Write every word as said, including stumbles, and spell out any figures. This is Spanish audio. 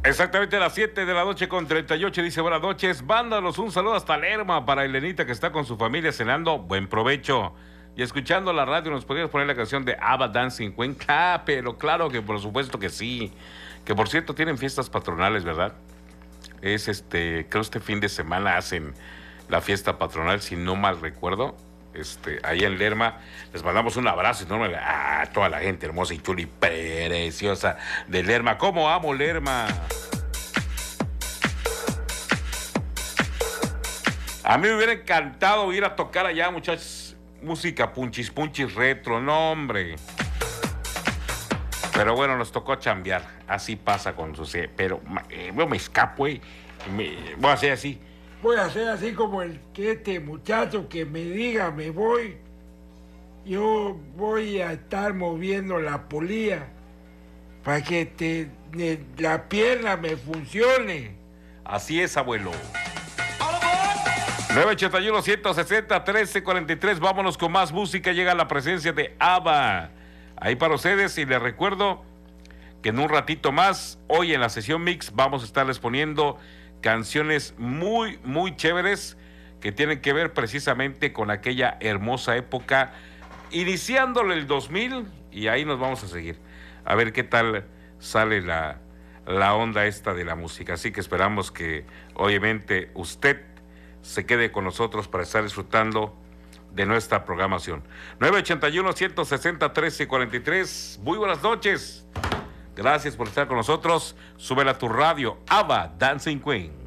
Exactamente a las siete de la noche con treinta y ocho, dice buenas noches, mándanos un saludo hasta Lerma para Elenita que está con su familia cenando, buen provecho. Y escuchando la radio, ¿nos podrías poner la canción de ABBA Dancing Queen? Ah, pero claro que por supuesto que sí. Que por cierto tienen fiestas patronales, ¿verdad? Es este, creo este fin de semana hacen la fiesta patronal, si no mal recuerdo. Este, ahí en Lerma, les mandamos un abrazo enorme a toda la gente hermosa y chula y preciosa de Lerma. ¿Cómo amo Lerma? A mí me hubiera encantado ir a tocar allá, muchachos, música punchis punchis retro, no hombre. Pero bueno, nos tocó chambear, así pasa con su... Pero eh, yo me escapo, eh. me, voy a hacer así. Voy a hacer así como el que este muchacho que me diga me voy. Yo voy a estar moviendo la polilla para que te, ne, la pierna me funcione. Así es, abuelo. nueve ochenta y uno, ciento sesenta, trece cuarenta y tres. Vámonos con más música. Llega la presencia de ABBA. Ahí para ustedes. Y les recuerdo que en un ratito más, hoy en la sesión mix, vamos a estarles poniendo canciones muy, muy chéveres que tienen que ver precisamente con aquella hermosa época, iniciándole el dos mil, y ahí nos vamos a seguir. A ver qué tal sale la, la onda esta de la música. Así que esperamos que, obviamente, usted se quede con nosotros para estar disfrutando de nuestra programación. nueve ochenta y uno, ciento sesenta, trece cuarenta y tres. Muy buenas noches. Gracias por estar con nosotros. Súbela a tu radio. ABBA Dancing Queen.